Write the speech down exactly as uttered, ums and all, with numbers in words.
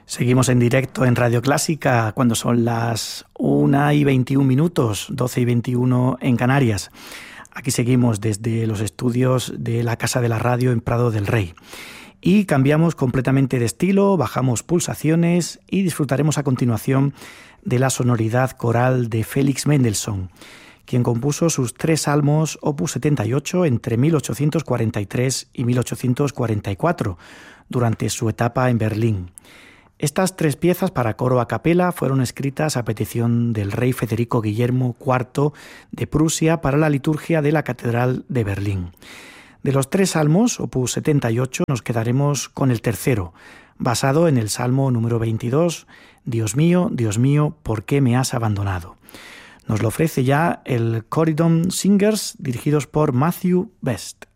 Seguimos en directo en Radio Clásica cuando son las una y veintiún minutos, doce y veintiuno en Canarias. Aquí seguimos desde los estudios de la Casa de la Radio en Prado del Rey. Y cambiamos completamente de estilo, bajamos pulsaciones y disfrutaremos a continuación de la sonoridad coral de Félix Mendelssohn, quien compuso sus tres salmos opus setenta y ocho entre mil ochocientos cuarenta y tres y mil ochocientos cuarenta y cuatro, durante su etapa en Berlín. Estas tres piezas para coro a capela fueron escritas a petición del rey Federico Guillermo cuarto de Prusia para la liturgia de la Catedral de Berlín. De los tres salmos, opus setenta y ocho, nos quedaremos con el tercero, basado en el salmo número veintidós, Dios mío, Dios mío, ¿por qué me has abandonado? Nos lo ofrece ya el Corydon Singers, dirigidos por Matthew Best.